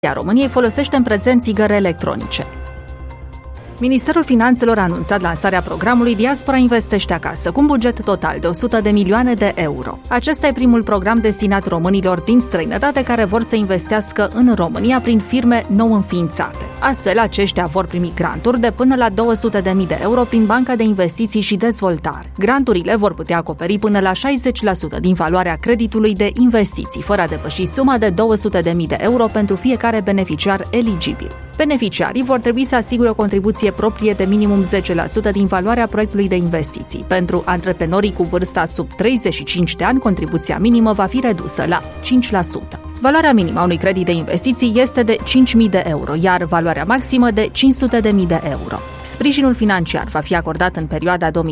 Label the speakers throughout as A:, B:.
A: României folosește în prezent țigări electronice. Ministerul Finanțelor a anunțat lansarea programului Diaspora Investește Acasă, cu un buget total de 100 de milioane de euro. Acesta e primul program destinat românilor din străinătate care vor să investească în România prin firme nou înființate. Astfel, aceștia vor primi granturi de până la 200.000 de euro prin Banca de Investiții și Dezvoltare. Granturile vor putea acoperi până la 60% din valoarea creditului de investiții, fără a depăși suma de 200.000 de euro pentru fiecare beneficiar eligibil. Beneficiarii vor trebui să asigure o contribuție proprie de minimum 10% din valoarea proiectului de investiții. Pentru antreprenorii cu vârsta sub 35 de ani, contribuția minimă va fi redusă la 5%. Valoarea minimă a unui credit de investiții este de 5.000 de euro, iar valoarea maximă de 500.000 de euro. Sprijinul financiar va fi acordat în perioada 2026-2029.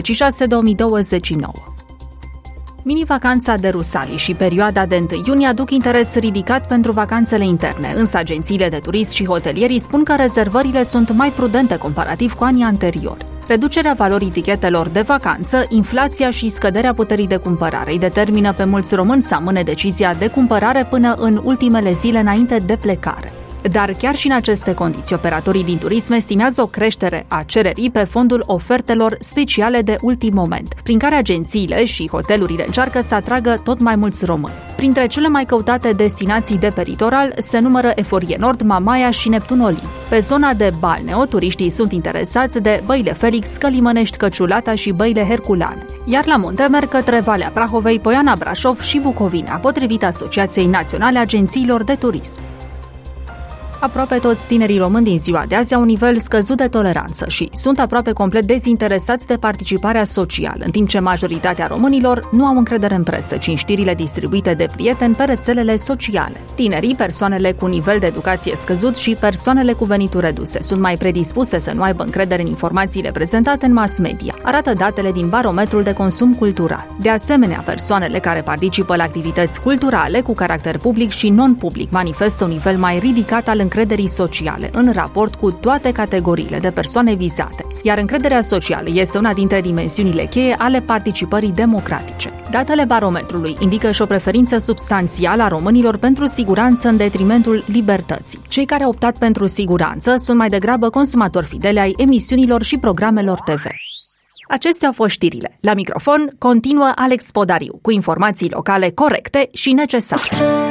A: Mini-vacanța de Rusalii și perioada de 1 iunie aduc interes ridicat pentru vacanțele interne, însă agențiile de turism și hotelierii spun că rezervările sunt mai prudente comparativ cu anii anteriori. Reducerea valorii tichetelor de vacanță, inflația și scăderea puterii de cumpărare îi determină pe mulți români să amâne decizia de cumpărare până în ultimele zile înainte de plecare. Dar chiar și în aceste condiții, operatorii din turism estimează o creștere a cererii pe fondul ofertelor speciale de ultim moment, prin care agențiile și hotelurile încearcă să atragă tot mai mulți români. Printre cele mai căutate destinații de pe litoral se numără Eforie Nord, Mamaia și Neptun Olimp. Pe zona de balneo, turiștii sunt interesați de Băile Felix, Călimănești, Căciulata și Băile Herculane. Iar la munte merg către Valea Prahovei, Poiana Brașov și Bucovina, potrivit Asociației Naționale a Agențiilor de Turism. Aproape toți tinerii români din ziua de azi au un nivel scăzut de toleranță și sunt aproape complet dezinteresați de participarea socială, în timp ce majoritatea românilor nu au încredere în presă, ci în știrile distribuite de prieteni pe rețelele sociale. Tinerii, persoanele cu nivel de educație scăzut și persoanele cu venituri reduse sunt mai predispuse să nu aibă încredere în informațiile prezentate în mass media, arată datele din Barometrul de Consum Cultural. De asemenea, persoanele care participă la activități culturale cu caracter public și non-public manifestă un nivel mai ridicat al încrederii sociale în raport cu toate categoriile de persoane vizate, iar încrederea socială este una dintre dimensiunile cheie ale participării democratice. Datele Barometrului indică și o preferință substanțială a românilor pentru siguranță în detrimentul libertății. Cei care au optat pentru siguranță sunt mai degrabă consumatori fideli ai emisiunilor și programelor TV. Acestea au fost știrile. La microfon continuă Alex Podariu, cu informații locale corecte și necesare.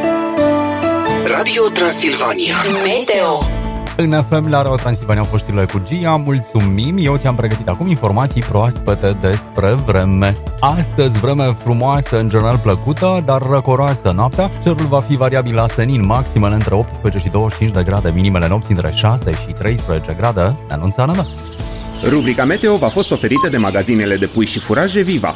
B: Radio Transilvania Meteo.
C: În FM la Radio Transilvania au fost știrile cu Gia. Mulțumim! Eu ți-am pregătit acum informații proaspete despre vreme. Astăzi vreme frumoasă, în general plăcută, dar răcoroasă noaptea. Cerul va fi variabil la senin, maximele între 18 și 25 de grade, minimele nopții între 6 și 13 grade. Ne anunță Ana.
B: Rubrica Meteo v-a fost oferită de magazinele de pui și furaje Viva.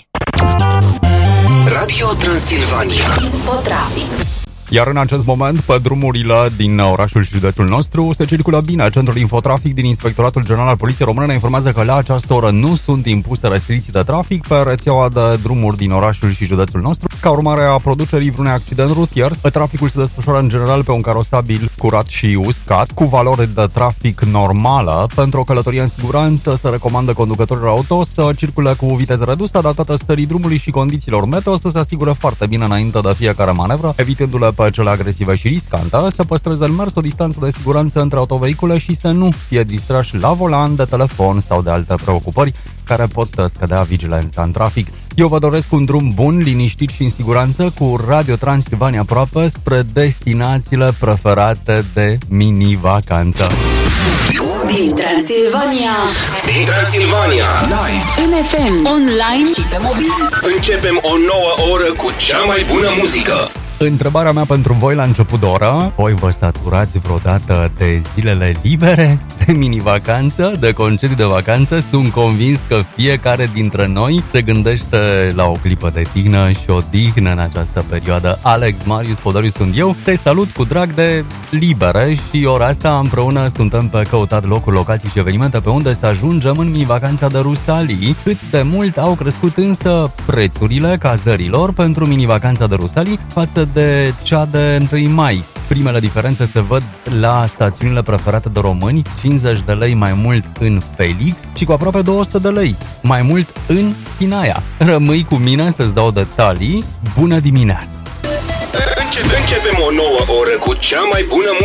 B: Radio Transilvania Infotrafic.
C: Iar în acest moment, pe drumurile din orașul și județul nostru, se circulă bine. Centrul Infotrafic din Inspectoratul General al Poliției Române ne informează că la această oră nu sunt impuse restricții de trafic pe rețeaua de drumuri din orașul și județul nostru. Ca urmare a producerii vreunui accident rutier, traficul se desfășoară în general pe un carosabil curat și uscat, cu valori de trafic normală. Pentru o călătorie în siguranță, se recomandă conducătorilor auto să circule cu viteză redusă, adaptată stării drumului și condițiilor meteo, să se asigure foarte bine înainte de fiecare manevră, evitându-le pe cele agresive și riscante, să păstreze în mers o distanță de siguranță între autovehicule și să nu fie distrași la volan de telefon sau de alte preocupări care pot scădea vigilența în trafic. Eu vă doresc un drum bun, liniștit și în siguranță cu Radio Transilvania aproape spre destinațiile preferate de mini-vacanță.
D: Din Transilvania.
B: Din Transilvania Live
D: În FM, online și pe mobil.
B: începem o nouă oră cu cea mai bună muzică.
C: Întrebarea mea pentru voi la început de oră: voi vă saturați vreodată de zilele libere, de mini-vacanță, de concedii de vacanță? Sunt convins că fiecare dintre noi se gândește la o clipă de tihnă și odihnă în această perioadă. Alex, Marius, Podariu sunt eu. Te salut cu drag de libere și ora asta împreună suntem pe căutat locuri, locații și evenimente pe unde să ajungem în mini-vacanța de Rusalii. Cât de mult au crescut însă prețurile cazărilor pentru mini-vacanța de Rusalii față de cea de 1 mai. Primele diferențe se văd la stațiunile preferate de români: 50 de lei mai mult în Felix și cu aproape 200 de lei mai mult în Sinaia. Rămâi cu mine să-ți dau detalii. Bună dimineața!
B: Începem o nouă oră cu cea mai bună